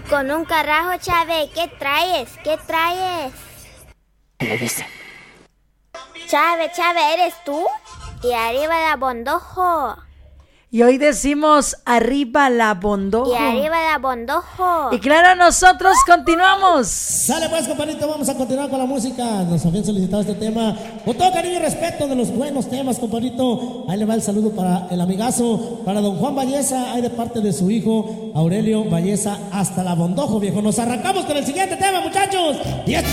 Con un carajo, Chávez. ¿Qué traes? ¿Qué traes? Le dice. Chávez, ¿eres tú? Y arriba la bondojo. Y hoy decimos arriba la bondojo. Y arriba la bondojo. Y claro, nosotros continuamos. Sale pues, compadrito, vamos a continuar con la música. Nos habían solicitado este tema con todo cariño y respeto de los buenos temas, compadrito. Ahí le va el saludo para el amigazo, para don Juan Valleza, ahí de parte de su hijo Aurelio Valleza, hasta la bondojo, viejo. Nos arrancamos con el siguiente tema, muchachos.